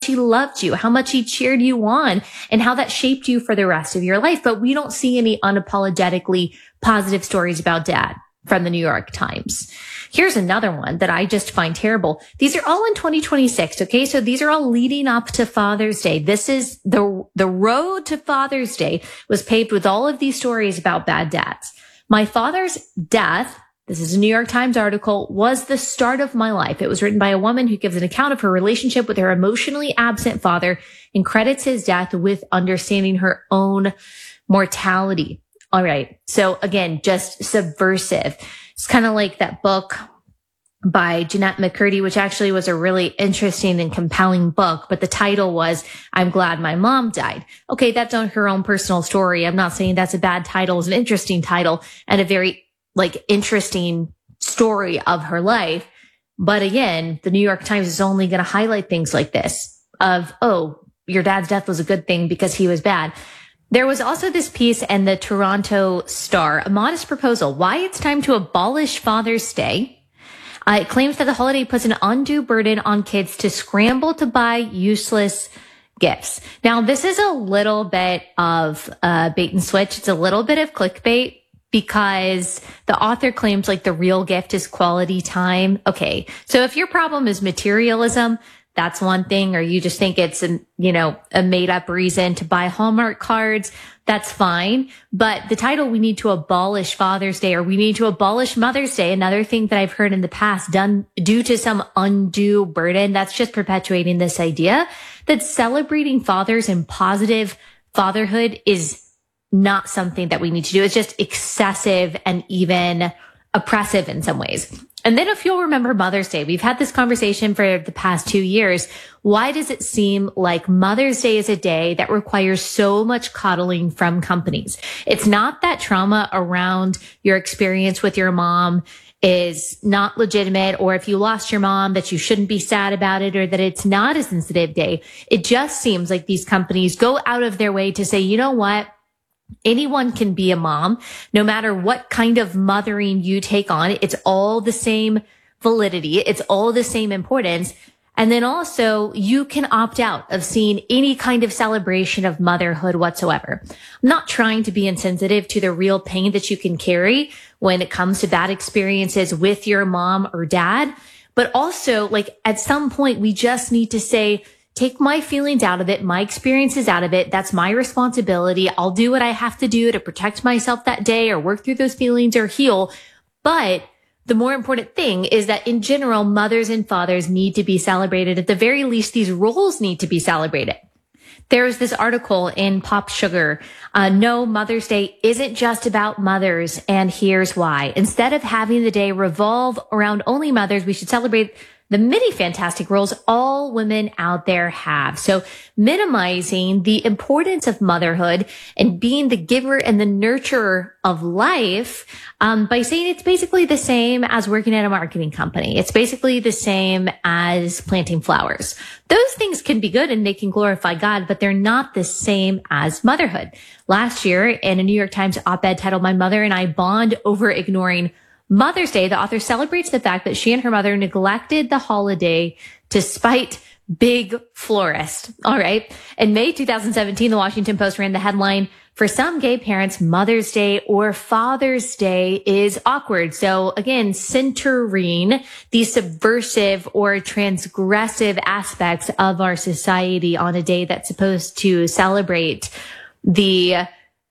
he loved you, how much he cheered you on, and how that shaped you for the rest of your life. But we don't see any unapologetically positive stories about dad from the New York Times. Here's another one that I just find terrible. These are all in 2026. Okay. So these are all leading up to Father's Day. This is the road to Father's Day was paved with all of these stories about bad dads. My father's death, this is a New York Times article, was the start of my life. It was written by a woman who gives an account of her relationship with her emotionally absent father and credits his death with understanding her own mortality. All right. So again, just subversive. It's kind of like that book by Jeanette McCurdy, which actually was a really interesting and compelling book. But the title was, I'm Glad My Mom Died. Okay, that's on her own personal story. I'm not saying that's a bad title. It's an interesting title and a very interesting story of her life. But again, the New York Times is only going to highlight things like this of, oh, your dad's death was a good thing because he was bad. There was also this piece in the Toronto Star, A Modest Proposal, Why It's Time to Abolish Father's Day. It claims that the holiday puts an undue burden on kids to scramble to buy useless gifts. Now, this is a little bit of bait and switch. It's a little bit of clickbait because the author claims the real gift is quality time. Okay, so if your problem is materialism, that's one thing, or you just think it's a made up reason to buy Hallmark cards, that's fine. But the title, we need to abolish Father's Day, or we need to abolish Mother's Day, another thing that I've heard in the past done due to some undue burden, that's just perpetuating this idea that celebrating fathers and positive fatherhood is not something that we need to do. It's just excessive and even oppressive in some ways. And then if you'll remember Mother's Day, we've had this conversation for the past 2 years. Why does it seem like Mother's Day is a day that requires so much coddling from companies? It's not that trauma around your experience with your mom is not legitimate, or if you lost your mom, that you shouldn't be sad about it, or that it's not a sensitive day. It just seems like these companies go out of their way to say, you know what? Anyone can be a mom, no matter what kind of mothering you take on. It's all the same validity. It's all the same importance. And then also you can opt out of seeing any kind of celebration of motherhood whatsoever. I'm not trying to be insensitive to the real pain that you can carry when it comes to bad experiences with your mom or dad. But also at some point we just need to say, take my feelings out of it, my experiences out of it. That's my responsibility. I'll do what I have to do to protect myself that day or work through those feelings or heal. But the more important thing is that in general, mothers and fathers need to be celebrated. At the very least, these roles need to be celebrated. There's this article in Pop Sugar. No, Mother's Day isn't just about mothers, and here's why. Instead of having the day revolve around only mothers, we should celebrate the many fantastic roles all women out there have. So minimizing the importance of motherhood and being the giver and the nurturer of life, by saying it's basically the same as working at a marketing company. It's basically the same as planting flowers. Those things can be good and they can glorify God, but they're not the same as motherhood. Last year in a New York Times op-ed titled, My Mother and I Bond Over Ignoring Mother's Day, the author celebrates the fact that she and her mother neglected the holiday to spite big florist. All right. In May 2017, the Washington Post ran the headline, for some gay parents, Mother's Day or Father's Day is awkward. So again, centering the subversive or transgressive aspects of our society on a day that's supposed to celebrate the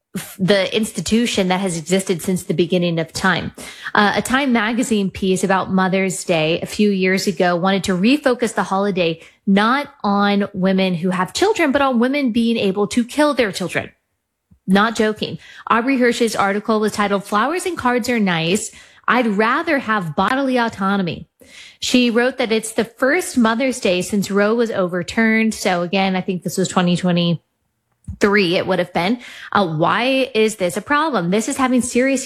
institution that has existed since the beginning of time. A Time magazine piece about Mother's Day a few years ago wanted to refocus the holiday not on women who have children, but on women being able to kill their children. Not joking. Aubrey Hirsch's article was titled, Flowers and Cards Are Nice. I'd rather have bodily autonomy. She wrote that it's the first Mother's Day since Roe was overturned. So again, I think this was 2023, it would have been. Why is this a problem? This is having serious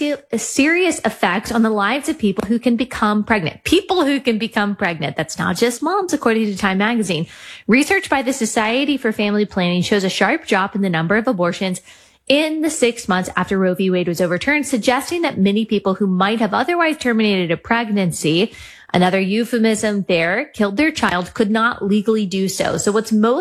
effects on the lives of people who can become pregnant. People who can become pregnant. That's not just moms, according to Time magazine. Research by the Society for Family Planning shows a sharp drop in the number of abortions in the 6 months after Roe v. Wade was overturned, suggesting that many people who might have otherwise terminated a pregnancy, another euphemism there, killed their child, could not legally do so. So what's most